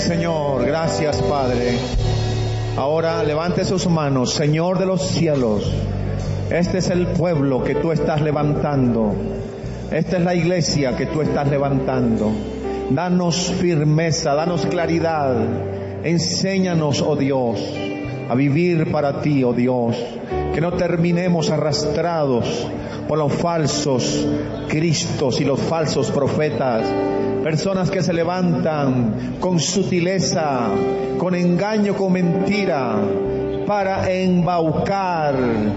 Señor. Gracias, Padre. Ahora levante sus manos. Señor de los cielos, este es el pueblo que tú estás levantando. Esta es la iglesia que tú estás levantando. Danos firmeza, danos claridad. Enséñanos, oh Dios, a vivir para ti, oh Dios. Que no terminemos arrastrados por los falsos cristos y los falsos profetas. Personas que se levantan con sutileza, con engaño, con mentira, para embaucar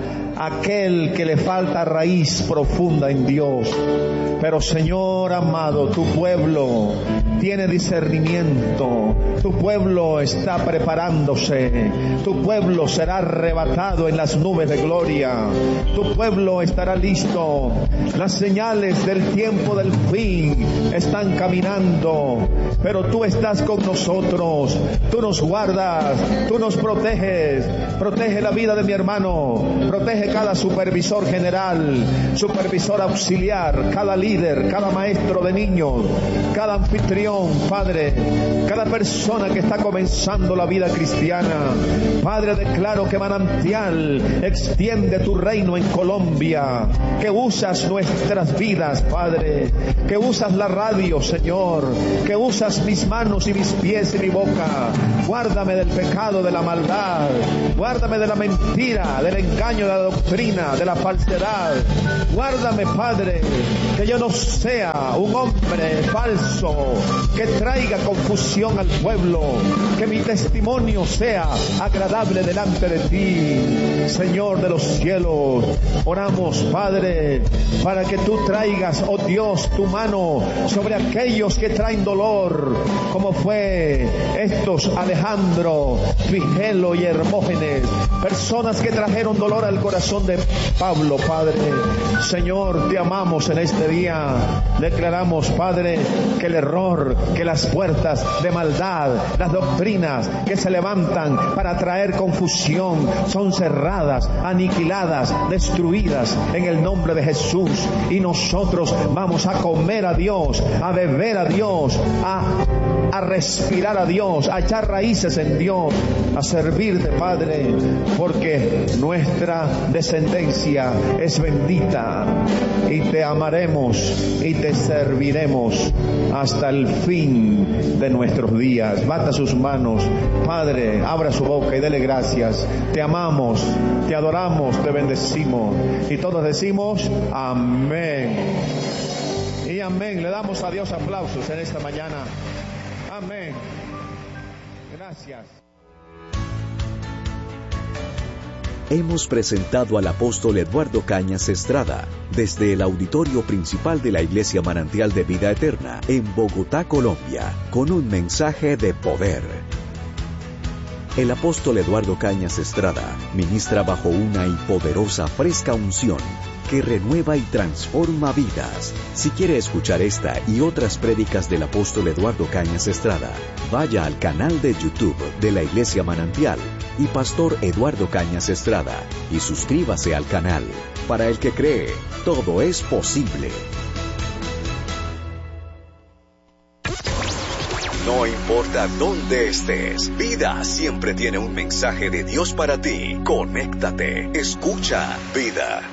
a aquel que le falta raíz profunda en Dios. Pero Señor amado, tu pueblo tiene discernimiento, tu pueblo está preparándose, tu pueblo será arrebatado en las nubes de gloria, tu pueblo estará listo. Las señales del tiempo del fin están caminando, pero tú estás con nosotros, tú nos guardas, tú nos proteges. Protege la vida de mi hermano, protege cada supervisor general, supervisor auxiliar, cada líder, cada maestro de niños, cada anfitrión, Padre, cada persona que está comenzando la vida cristiana. Padre, declaro que Manantial extiende tu reino en Colombia, que usas nuestras vidas, Padre, que usas la radio, Señor, que usas mis manos y mis pies y mi boca. Guárdame del pecado, de la maldad, guárdame de la mentira, del engaño, de la doctrina, de la falsedad. Guárdame, Padre, que yo no sea un hombre falso que traiga confusión al pueblo, que mi testimonio sea agradable delante de ti, Señor de los cielos. Oramos, Padre, para que tú traigas, oh Dios, tu mano sobre aquellos que traen dolor, como fue estos Alejandro, Figelo y Hermógenes, personas que trajeron dolor al corazón de Pablo, Padre. Señor, te amamos en este día. Declaramos, Padre, que el error, que las puertas de maldad, las doctrinas que se levantan para traer confusión son cerradas, aniquiladas, destruidas en el nombre de Jesús. Y nosotros vamos a comer a Dios, a beber a Dios, a respirar a Dios, a echar raíces en Dios, a servirte, Padre, porque nuestra descendencia es bendita y te amaremos y te serviremos hasta el fin de nuestros días. Bata sus manos, Padre, abra su boca y dele gracias. Te amamos, te adoramos, te bendecimos. Y todos decimos amén y amén. Le damos a Dios aplausos en esta mañana. Amén. Gracias. Hemos presentado al apóstol Eduardo Cañas Estrada desde el auditorio principal de la Iglesia Manantial de Vida Eterna en Bogotá, Colombia, con un mensaje de poder. El apóstol Eduardo Cañas Estrada ministra bajo una y poderosa fresca unción que renueva y transforma vidas. Si quiere escuchar esta y otras prédicas del apóstol Eduardo Cañas Estrada, vaya al canal de YouTube de la Iglesia Manantial y Pastor Eduardo Cañas Estrada y suscríbase al canal. Para el que cree, todo es posible. No importa dónde estés, Vida siempre tiene un mensaje de Dios para ti. Conéctate, escucha Vida.